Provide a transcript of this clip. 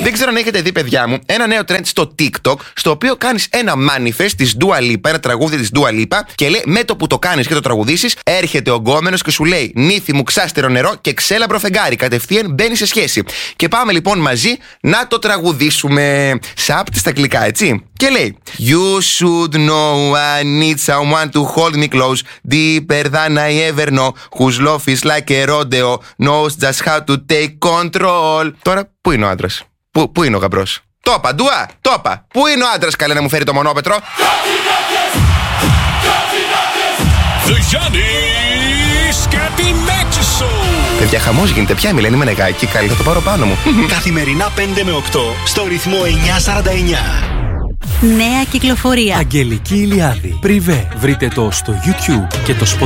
Δεν ξέρω αν έχετε δει, παιδιά μου, ένα νέο trend στο TikTok, στο οποίο κάνεις ένα manifest της Dua Lipa, ένα τραγούδι της Dua Lipa, και λέει με το που το κάνεις και το τραγουδήσεις, έρχεται ο γκόμενος και σου λέει νύφη μου ξάστερο νερό και ξέλαμπρο φεγγάρι. Κατευθείαν μπαίνει σε σχέση. Και πάμε λοιπόν μαζί να το τραγουδήσουμε. Σάπτη στα αγγλικά, έτσι. Και λέει You should know I need someone to hold me close, deeper than I ever know, whose love is like a rodeo, knows just how to take control. Τώρα, πού είναι ο άντρας? Πού είναι ο γαμπρός? Το είπα, Ντουά, το είπα. Πού είναι ο άντρας, καλέ, να μου φέρει το μονόπετρο? Παιδιά, χαμός γίνεται πια, μιλάνε με νεγάκι. Καλή, θα το πάρω πάνω μου. Καθημερινά 5 με 8 στο ρυθμό 949. Νέα κυκλοφορία. Αγγελική Ηλιάδη. Πριβέ. Βρείτε το στο YouTube και το Spotify.